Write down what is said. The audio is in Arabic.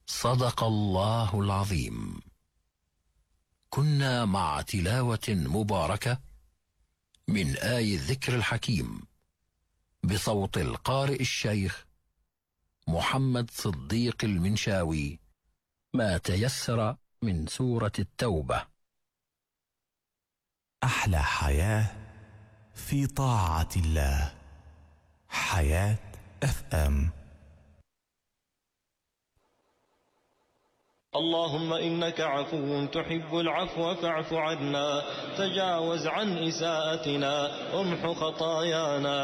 صدق الله العظيم. كنا مع تلاوة مباركة من آي الذكر الحكيم بصوت القارئ الشيخ محمد صديق المنشاوي، ما تيسر من سورة التوبة. أحلى حياة في طاعة الله. حياة FM. اللهم إنك عفو تحب العفو فاعف عنا، تجاوز عن إساءتنا، امح خطايانا.